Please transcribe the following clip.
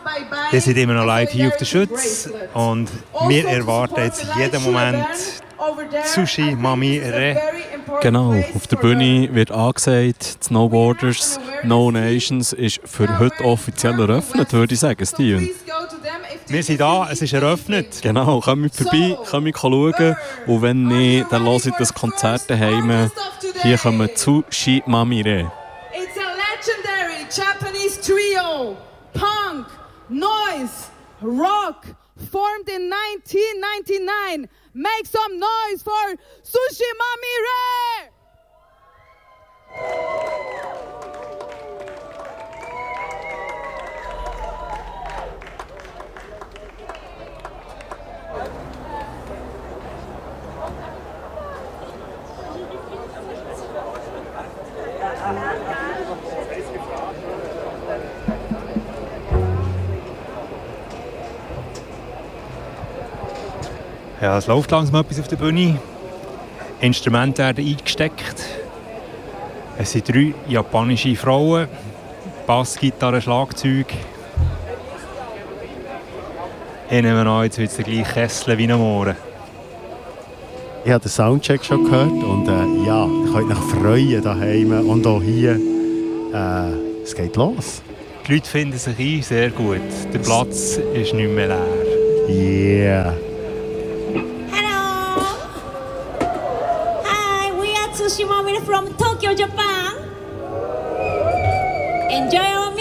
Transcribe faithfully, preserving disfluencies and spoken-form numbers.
Wir sind immer noch live hier auf der Schütz und wir erwarten jetzt jeden Moment Sushi Mami Re. Genau, auf der Bühne wird angesagt, No Borders, No Nations ist für heute offiziell eröffnet, würde ich sagen, Steven. Wir sind da, es ist eröffnet. Genau, kommt vorbei, kommt schauen und wenn nicht, dann hört das Konzert daheim. Hier kommen Sushi Mami Re. It's a legendary Japanese trio, punk, noise, rock, formed in nineteen ninety-nine. Make some noise for Sushi Mami Re! Ja, es läuft langsam etwas auf der Bühne. Instrumente werden eingesteckt. Es sind drei japanische Frauen. Bass, Gitarre, Schlagzeug. Ich nehme an, jetzt wird es der gleiche Kessel wie am Morgen. Ich habe den Soundcheck schon gehört und äh, ja, ihr könnt euch freuen daheim und auch hier. Äh, es geht los. Die Leute finden sich ein, sehr gut. Der Platz ist nicht mehr leer. Yeah. Sushi Mami from Tokyo, Japan. Enjoy our